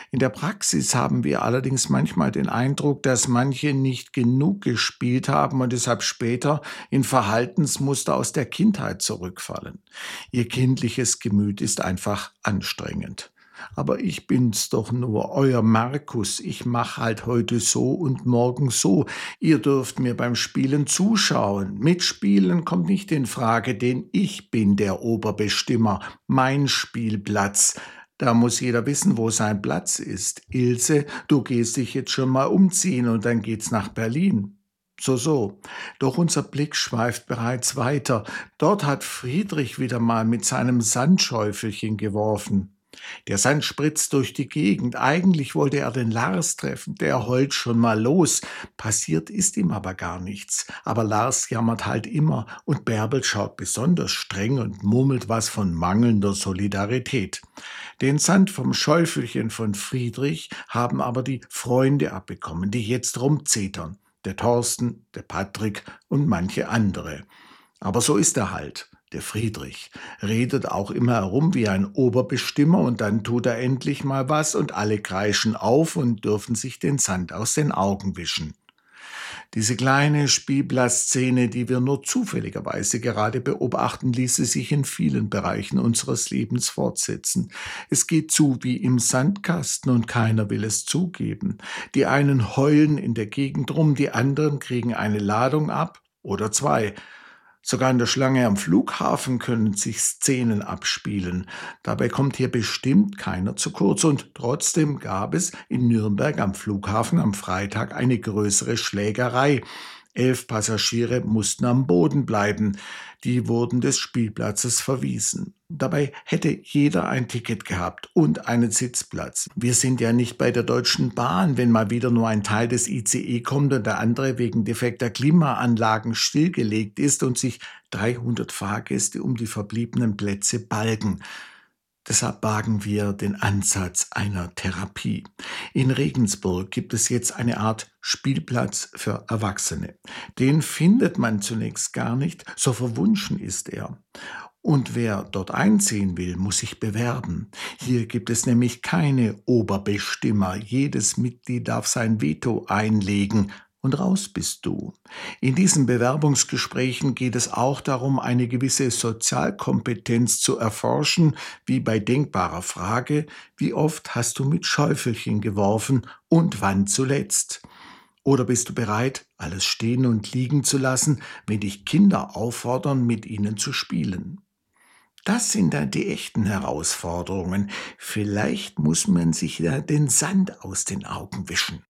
In der Praxis haben wir allerdings manchmal den Eindruck, dass manche nicht genug gespielt haben und deshalb später in Verhaltensmuster aus der Kindheit zurückfallen. Ihr kindliches Gemüt ist einfach anstrengend. Aber ich bin's doch nur, euer Markus. Ich mach halt heute so und morgen so. Ihr dürft mir beim Spielen zuschauen. Mitspielen kommt nicht in Frage, denn ich bin der Oberbestimmer. Mein Spielplatz. Da muss jeder wissen, wo sein Platz ist. Ilse, du gehst dich jetzt schon mal umziehen und dann geht's nach Berlin. So, so. Doch unser Blick schweift bereits weiter. Dort hat Friedrich wieder mal mit seinem Sandschäufelchen geworfen. Der Sand spritzt durch die Gegend. Eigentlich wollte er den Lars treffen. Der heult schon mal los. Passiert ist ihm aber gar nichts. Aber Lars jammert halt immer und Bärbel schaut besonders streng und murmelt was von mangelnder Solidarität. Den Sand vom Schäufelchen von Friedrich haben aber die Freunde abbekommen, die jetzt rumzetern. Der Thorsten, der Patrick und manche andere. Aber so ist er halt. Der Friedrich redet auch immer herum wie ein Oberbestimmer und dann tut er endlich mal was und alle kreischen auf und dürfen sich den Sand aus den Augen wischen. Diese kleine Spielplatzszene, die wir nur zufälligerweise gerade beobachten, ließe sich in vielen Bereichen unseres Lebens fortsetzen. Es geht zu wie im Sandkasten und keiner will es zugeben. Die einen heulen in der Gegend rum, die anderen kriegen eine Ladung ab oder zwei. Sogar in der Schlange am Flughafen können sich Szenen abspielen. Dabei kommt hier bestimmt keiner zu kurz. Und trotzdem gab es in Nürnberg am Flughafen am Freitag eine größere Schlägerei. 11 Passagiere mussten am Boden bleiben. Die wurden des Spielplatzes verwiesen. Dabei hätte jeder ein Ticket gehabt und einen Sitzplatz. Wir sind ja nicht bei der Deutschen Bahn, wenn mal wieder nur ein Teil des ICE kommt und der andere wegen defekter Klimaanlagen stillgelegt ist und sich 300 Fahrgäste um die verbliebenen Plätze balgen. Deshalb wagen wir den Ansatz einer Therapie. In Regensburg gibt es jetzt eine Art Spielplatz für Erwachsene. Den findet man zunächst gar nicht, so verwunschen ist er. Und wer dort einziehen will, muss sich bewerben. Hier gibt es nämlich keine Oberbestimmer. Jedes Mitglied darf sein Veto einlegen. Und raus bist du. In diesen Bewerbungsgesprächen geht es auch darum, eine gewisse Sozialkompetenz zu erforschen, wie bei denkbarer Frage, wie oft hast du mit Schäufelchen geworfen und wann zuletzt? Oder bist du bereit, alles stehen und liegen zu lassen, wenn dich Kinder auffordern, mit ihnen zu spielen? Das sind dann die echten Herausforderungen. Vielleicht muss man sich ja den Sand aus den Augen wischen.